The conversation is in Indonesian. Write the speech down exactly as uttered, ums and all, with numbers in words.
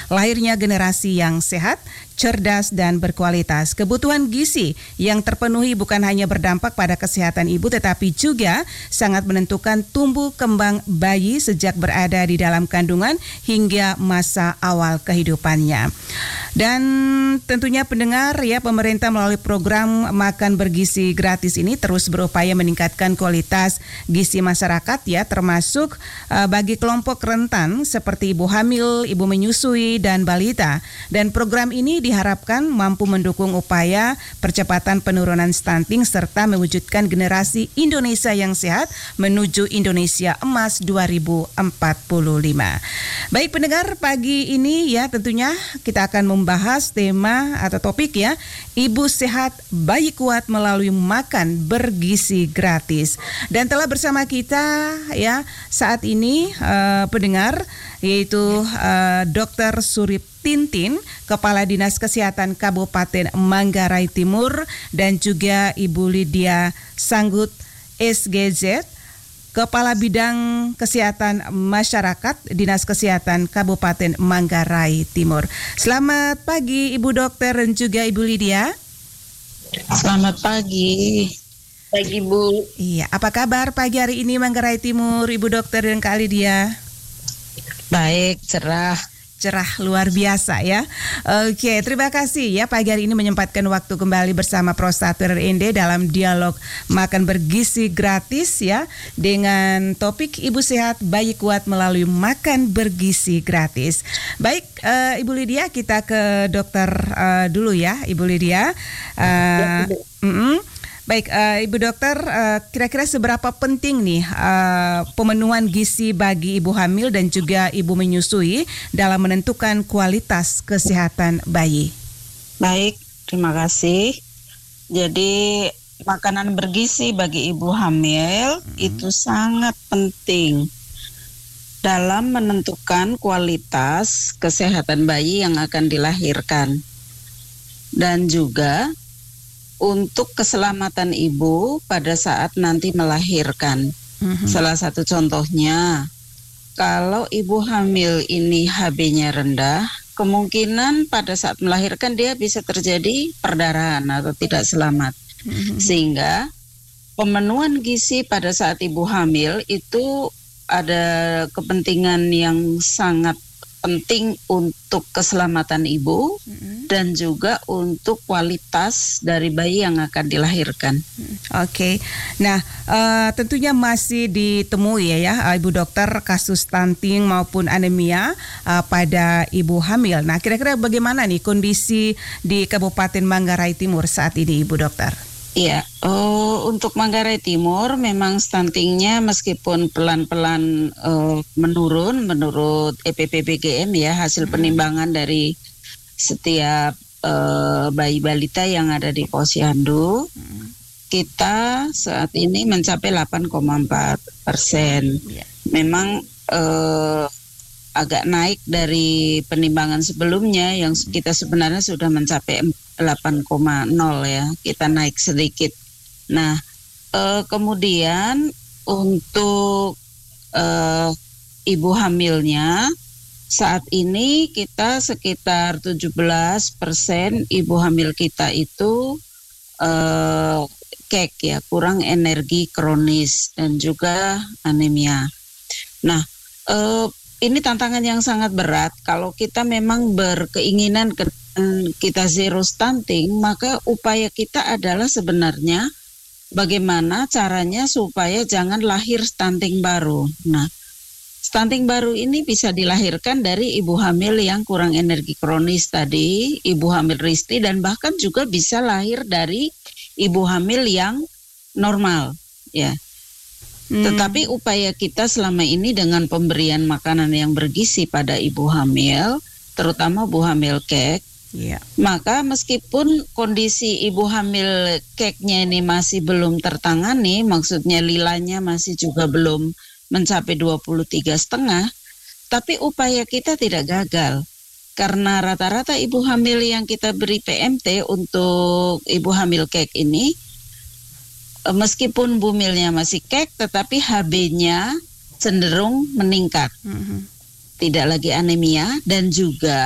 lahirnya generasi yang sehat, cerdas dan berkualitas. Kebutuhan gizi yang terpenuhi bukan hanya berdampak pada kesehatan ibu tetapi juga sangat menentukan tumbuh kembang bayi sejak berada di dalam kandungan hingga masa awal kehidupannya. Dan tentunya pendengar ya, pemerintah melalui program makan bergizi gratis ini terus berupaya meningkatkan kualitas gizi masyarakat ya, termasuk uh, bagi kelompok rentan seperti ibu hamil, ibu menyusui dan balita. Dan program ini diharapkan mampu mendukung upaya percepatan penurunan stunting serta mewujudkan generasi Indonesia yang sehat menuju Indonesia Emas dua ribu empat puluh lima. Baik pendengar, pagi ini ya tentunya kita akan membahas tema atau topik ya, ibu sehat bayi kuat melalui makan bergizi gratis. Dan telah bersama kita ya saat ini uh, pendengar yaitu uh, dokter Surip Tintin, Kepala Dinas Kesehatan Kabupaten Manggarai Timur, dan juga Ibu Lydia Sanggut S G Z, Kepala Bidang Kesehatan Masyarakat Dinas Kesehatan Kabupaten Manggarai Timur. Selamat pagi Ibu Dokter dan juga Ibu Lydia. Selamat pagi. Pagi Bu. Iya, apa kabar pagi hari ini Manggarai Timur, Ibu Dokter dan Kak Lydia? Baik, cerah. Cerah luar biasa ya. Oke, terima kasih ya pagi hari ini menyempatkan waktu kembali bersama Prostatur R N D dalam dialog makan bergizi gratis ya, dengan topik ibu sehat bayi kuat melalui makan bergizi gratis. Baik, uh, Ibu Lydia, kita ke dokter uh, dulu ya, Ibu Lydia. Uh, mm-mm. Baik, uh, Ibu Dokter, uh, kira-kira seberapa penting nih uh, pemenuhan gizi bagi ibu hamil dan juga ibu menyusui dalam menentukan kualitas kesehatan bayi? Baik, terima kasih. Jadi makanan bergizi bagi ibu hamil hmm. itu sangat penting dalam menentukan kualitas kesehatan bayi yang akan dilahirkan. Dan juga untuk keselamatan ibu pada saat nanti melahirkan. Mm-hmm. Salah satu contohnya, kalau ibu hamil ini H B-nya rendah, kemungkinan pada saat melahirkan dia bisa terjadi perdarahan atau tidak selamat. Mm-hmm. Sehingga pemenuhan gizi pada saat ibu hamil itu ada kepentingan yang sangat penting untuk keselamatan ibu mm-hmm. dan juga untuk kualitas dari bayi yang akan dilahirkan. Oke, okay. Nah uh, tentunya masih ditemui ya, ya Ibu Dokter kasus stunting maupun anemia uh, pada ibu hamil. Nah kira-kira bagaimana nih kondisi di Kabupaten Manggarai Timur saat ini Ibu Dokter? Iya, oh, untuk Manggarai Timur memang stuntingnya meskipun pelan-pelan uh, menurun menurut E P P B G M ya, hasil hmm. penimbangan dari setiap uh, bayi balita yang ada di Posyandu, hmm. kita saat ini mencapai delapan koma empat persen. Yeah. Memang uh, agak naik dari penimbangan sebelumnya yang kita sebenarnya sudah mencapai delapan koma nol ya, kita naik sedikit. Nah, eh, kemudian untuk eh, ibu hamilnya saat ini kita sekitar tujuh belas persen ibu hamil kita itu eh, kek ya, kurang energi kronis dan juga anemia. Nah, eh, ini tantangan yang sangat berat. Kalau kita memang berkeinginan ke kita zero stunting, maka upaya kita adalah sebenarnya bagaimana caranya supaya jangan lahir stunting baru. Nah, stunting baru ini bisa dilahirkan dari ibu hamil yang kurang energi kronis tadi, ibu hamil risti, dan bahkan juga bisa lahir dari ibu hamil yang normal, ya. Hmm. Tetapi upaya kita selama ini dengan pemberian makanan yang bergizi pada ibu hamil, terutama ibu hamil kek, yeah. maka meskipun kondisi ibu hamil keknya ini masih belum tertangani, maksudnya lilanya masih juga belum mencapai dua puluh tiga koma lima, tapi upaya kita tidak gagal. Karena rata-rata ibu hamil yang kita beri P M T untuk ibu hamil kek ini, meskipun bumilnya masih kek, tetapi H B-nya cenderung meningkat. Mm-hmm. Tidak lagi anemia dan juga